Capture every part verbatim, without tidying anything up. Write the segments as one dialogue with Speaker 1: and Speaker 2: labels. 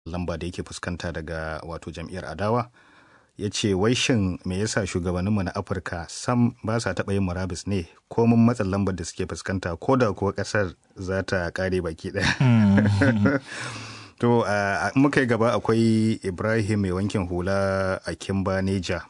Speaker 1: lamba da yake fuskanta daga wato jam'iyyar adawa. Ya ce wai shin me yasa shugabanninmu na Afirka sam ba sa taɓa yin murabus ne ko mun matsin lambar da suke fuskanta ko da kuwa ƙasar za ta ƙare baki ɗaya. To a muka yi gaba akwai Ibrahim mai wankin hula a Kimba Neja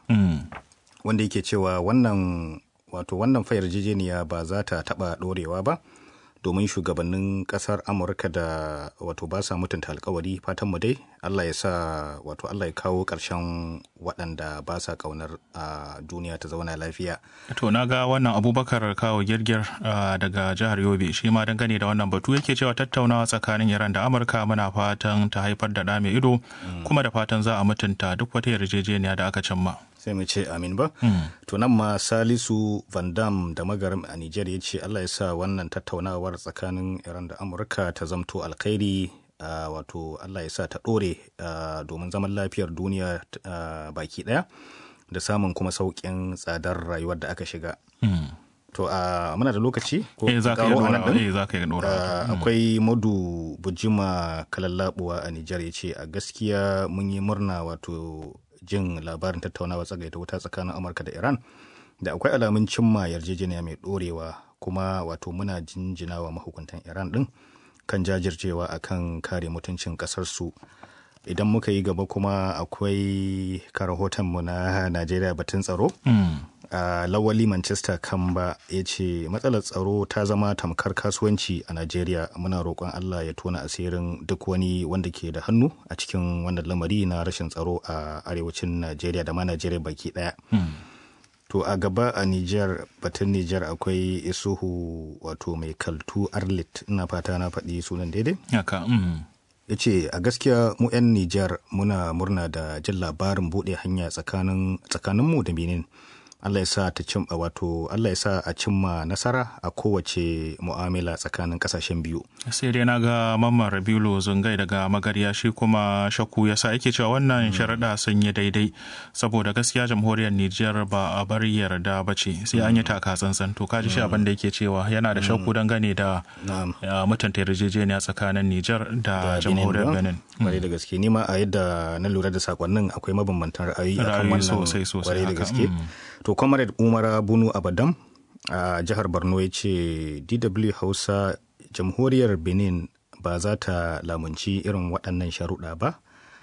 Speaker 1: wanda yake cewa wannan wato wannan fa yarjejeniya ba za ta taɓa ɗorewa ba domin shugabannin ƙasar Amurka da wato ba sa mutunta alkawari. Fatan mu dai Allah ya sa wato Allah ya kawo ƙarshen waɗanda ba sa ƙaunar a duniya ta zauna lafiya.
Speaker 2: To na ga wannan Abubakar Kawo Girgir daga jihar Yobe shi ma dangane da wannan batu yake cewa tattaunawa tsakanin Iran da Amurka muna fatan ta haifar da ɗa mai ido kuma da fatan za a mutunta duk wata yarjejeniya da aka cimma.
Speaker 1: Sai mu ce amin ba. To nan ma Salisu Van Dam da Magaram a Nijar ya ce Allah ya sa wannan tattaunawar tsakanin Iran da Amurka ta zamto alkhairi. Uh, wato Allah ya sa ta ɗore uh, domin zaman lafiyar duniya uh, baki ɗaya da samun kuma sauƙin tsadar rayuwar da aka shiga. Mm. To uh, muna da lokaci?
Speaker 2: Ko eh, za ka yi ɗora.
Speaker 1: Uh, akwai Madu Bujima Kalallabuwa a Nijar ya ce a gaskiya mun yi murna wato jin labarin tattaunawa tsagaita wuta tsakanin Amurka da Iran da akwai alamun cimma yarjejeniya mai ɗorewa kuma wato muna jinjinawa mahukuntan Iran ɗin kan jajircewa akan kare mutuncin kasarsu. Idan muka yi gaba kuma akwai karahotonmu na Najeriya batun tsaro. Mm. Uh, Lawali Manchester Kamba ya ce matsalar tsaro ta zama tamkar kasuwanci a Najeriya. Muna roƙon Allah ya tona asirin duk wani wanda ke da hannu a cikin wannan lamari na rashin tsaro a arewacin Najeriya da ma Najeriya baki ɗaya. Mm. To a gaba a Nijar batun Nijar akwai Isuhu wato mai kaltu Arlit ina fata na faɗi sunan daidai?
Speaker 2: Haka. Mm.
Speaker 1: Ya ce a gaskiya mu 'yan Nijar muna murna da jin labarin buɗe hanya tsakanin tsakaninmu da Benin. Allah ya sa ta cim wato Allah ya sa a cimma nasara a kowace mu'amala tsakanin kasashen biyu.
Speaker 2: Sai dai na ga Mamman Rabiulu Zungai daga Magarya shi kuma shakku ya sa yake cewa wannan sharaɗa sun yi daidai saboda gaskiya jamhuriyar Nijar ba a bar yarda ba ce sai an yi taka tsantsan. To kaji shi abin da yake cewa yana da shakku dangane da mutunta yarjejeniya tsakanin Nijar da jamhuriyar Benin.
Speaker 1: Kwarai da gaske ni ma a yadda na lura da sakonnin akwai mabambantan ra'ayi akan wannan kwarai da gaske. To Comrade Umara Bunu Abadam a jihar Borno ya ce D W Hausa jamhuriyar Benin ba za ta lamunci irin waɗannan sharuɗa ba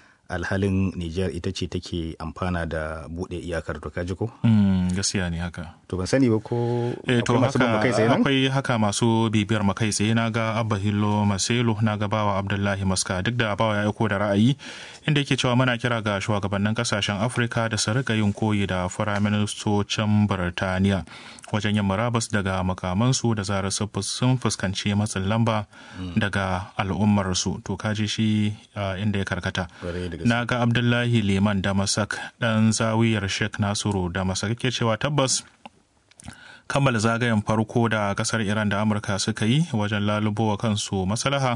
Speaker 1: alhalin Nijar ita ce take amfana da buɗe iyakar to kaji ko?
Speaker 2: Mm, gaskiya ne haka.
Speaker 1: To ban sani ba ko
Speaker 2: e, to
Speaker 1: akwai masu bin makai tsaye nan?
Speaker 2: Akwai haka masu bibiyar makai tsaye na ga Abba Hillo Maselo na ga bawa Abdullahi Maska duk da bawa ya aiko da ra'ayi inda yake cewa muna kira ga shugabannin kasashen Afirka da su rika yin koyi da firaministocin Birtaniya wajen yin murabus daga makamansu da zarar sun fuskanci matsin lamba daga al'ummarsu. To kaji shi inda ya karkata. Na ga Abdullahi Liman Damasak ɗan zawiyar Sheikh Nasiru Damasak yake cewa tabbas kammala zagayen farko da kasar Iran da Amurka suka yi wajen lalubowa kansu maslaha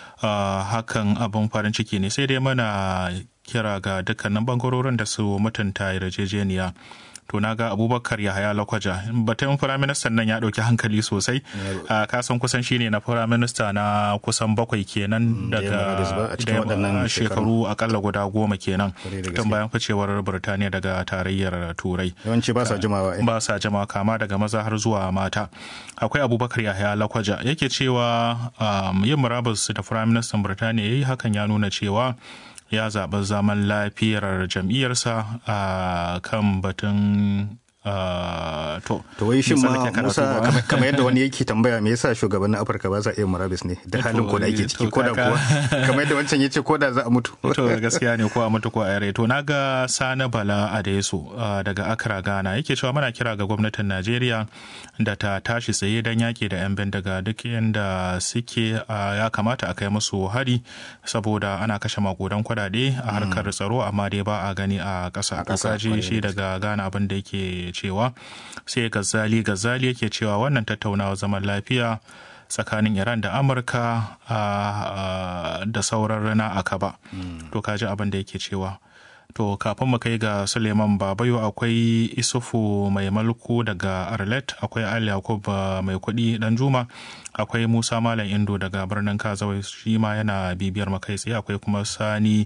Speaker 2: hakan abin farin ciki ne sai dai mana kira ga dukkanin bangarorin da su mutunta yarjejeniya. To na ga Abubakar Yahaya Lakwaja batun firaministan nan ya ɗauki hankali sosai a kasan kusan shine na firaminista na kusan bakwai kenan daga shekaru akalla guda goma kenan tun bayan ficewar Birtaniya daga tarayyar Turai.
Speaker 1: Yawanci ba sa jimawa
Speaker 2: ba sa jimawa kama daga maza har zuwa mata. Akwai Abubakar Yahaya Lakwaja yake cewa yin murabus da firaministan Birtaniya yayi hakan ya nuna cewa ya zaɓi zaman lafiyar jam'iyyarsa a kan batun to
Speaker 1: to wai shin ma Musa kamar yadda wani yake tambaya me yasa shugabannin Afirka ba za a iya murabis ne da halin ko da ake ciki ko da kuwa kamar yadda wancan yace ko da za a mutu
Speaker 2: to gaskiya ne ko a mutu ko a yare to naga Sani Bala Adeso daga Accra Ghana yake cewa muna kira ga gwamnatin Najeriya da ta tashi tsaye dan yaki da yan bindiga duk yanda suke ya kamata a kai musu hari saboda ana kashe makudan kudade a harkar tsaro amma dai ba a gani a ƙasa. Kaji shi daga Ghana abin da yake cewa sai Gazali Gazali yake cewa wannan tattaunawa zaman lafiya tsakanin Iran da Amurka da sauran rana aka ba. To kaji abin da yake cewa To kafin mu kai ga Suleiman Babayo akwai Isufu mai malku daga Arlet, akwai Ali Yakub mai kuɗi dan Juma, akwai Musa Malam Indo daga birnin Kazawai shi ma yana bibiyar mu kai tsaye, akwai kuma Sani